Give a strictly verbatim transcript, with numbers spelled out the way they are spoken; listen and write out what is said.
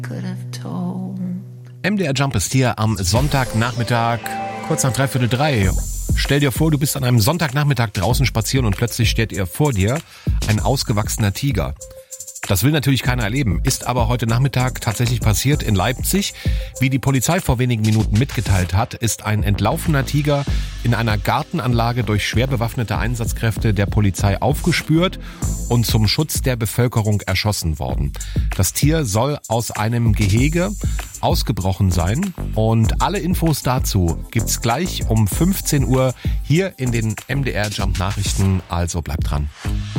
M D R Jump ist hier am Sonntagnachmittag, kurz nach dreiviertel drei. Stell dir vor, du bist an einem Sonntagnachmittag draußen spazieren und plötzlich steht ihr vor dir ein ausgewachsener Tiger. Das will natürlich keiner erleben, ist aber heute Nachmittag tatsächlich passiert in Leipzig. Wie die Polizei vor wenigen Minuten mitgeteilt hat, ist ein entlaufener Tiger in einer Gartenanlage durch schwer bewaffnete Einsatzkräfte der Polizei aufgespürt und zum Schutz der Bevölkerung erschossen worden. Das Tier soll aus einem Gehege ausgebrochen sein und alle Infos dazu gibt's gleich um fünfzehn Uhr hier in den M D R Jump Nachrichten, also bleibt dran.